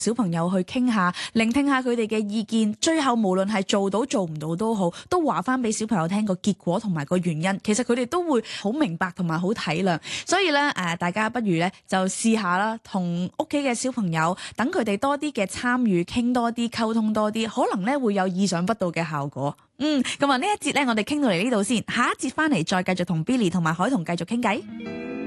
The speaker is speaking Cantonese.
小朋友去傾下，聆聽下佢哋嘅意見，最後無論係做到做唔到都好，都話翻俾小朋友聽個結果同埋個原因，其實佢哋都會好明白同埋好體諒。所以咧大家不如咧就試下啦，同屋企嘅小朋友等佢哋多啲嘅參與，傾多啲，溝通多啲，可能咧會有意想不到嘅效果。咁啊呢一節咧我哋傾到嚟呢度先，下一節翻嚟再繼續同 Billy 同埋海彤繼續傾偈。